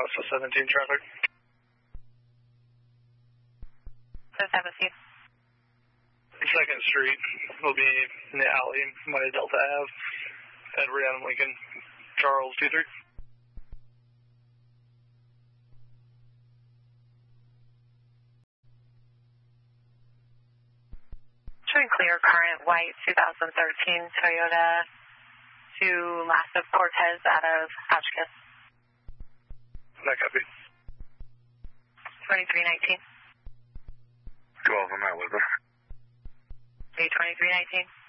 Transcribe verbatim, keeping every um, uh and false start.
also seventeen traffic. So have a seat. Second Street will be in the alley by Delta Ave. Edward Adam Lincoln, Charles two three. Showing clear current white twenty thirteen Toyota to Massive Cortez out of Hotchkiss. That copy. twenty-three nineteen. twelve on that, was it? twenty-three nineteen.